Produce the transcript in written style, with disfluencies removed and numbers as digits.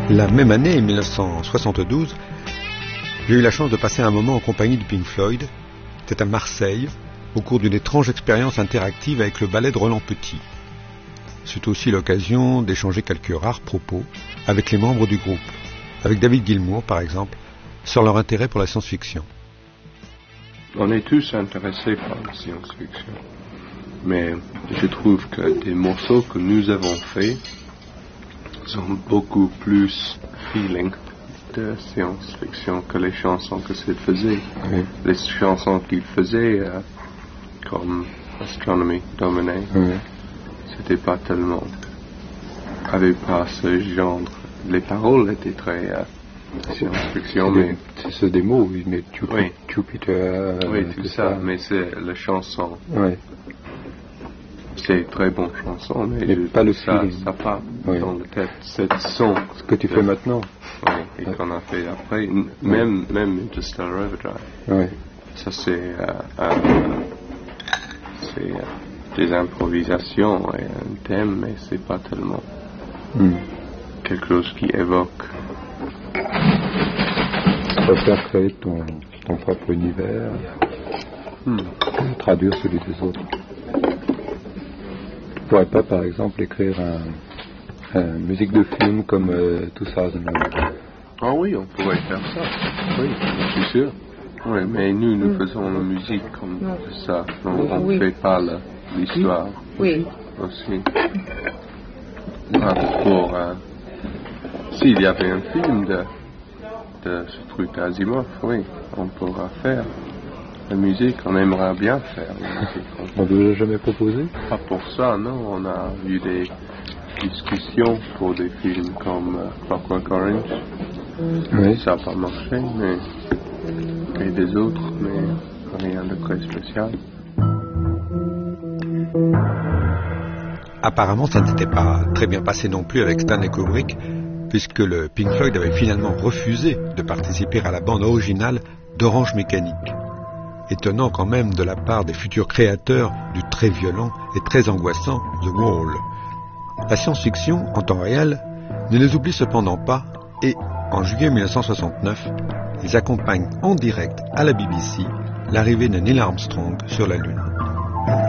La même année, 1972, j'ai eu la chance de passer un moment en compagnie de Pink Floyd. C'était à Marseille, au cours d'une étrange expérience interactive avec le ballet de Roland Petit. C'est aussi l'occasion d'échanger quelques rares propos avec les membres du groupe, avec David Gilmour par exemple, sur leur intérêt pour la science-fiction. On est tous intéressés par la science-fiction, mais je trouve que des morceaux que nous avons faits sont beaucoup plus feeling de science-fiction que les chansons que Sid faisait. Oui. Les chansons qu'il faisait, comme Astronomy, Dominée, c'était pas tellement, avait pas ce genre. Les paroles étaient très science-fiction, mais c'est des mots, mais Jupiter, oui, tout ça, mais c'est la chanson. Oui. C'est très bonne chanson, mais pas le ça feeling. Ça part dans la tête, cette son. Ce que tu fais maintenant. Oui, et qu'on a fait après, même Interstellar Overdrive. Oui. Ça c'est des improvisations et un thème, mais c'est pas tellement quelque chose qui évoque. Tu préfères créer ton propre univers, traduire celui des autres. Tu pourrais pas, par exemple, écrire une musique de film comme 2001. Ah oui, on pourrait faire ça. Oui, je suis sûr. Oui, mais nous faisons la musique comme ça. On ne fait pas l'histoire. Oui. Aussi. Pour, s'il y avait un film de ce truc Asimov, oui, on pourra faire. La musique, on aimerait bien faire la musique. On ne vous a jamais proposé? Pas pour ça, non. On a eu des discussions pour des films comme Clockwork Orange. Oui. Ça n'a pas marché, mais et des autres, mais rien de très spécial. Apparemment, ça ne s'était pas très bien passé non plus avec Stanley Kubrick, puisque le Pink Floyd avait finalement refusé de participer à la bande originale d'Orange Mécanique. Étonnant quand même de la part des futurs créateurs du très violent et très angoissant The Wall. La science-fiction, en temps réel, ne les oublie cependant pas et, en juillet 1969, ils accompagnent en direct à la BBC l'arrivée de Neil Armstrong sur la Lune.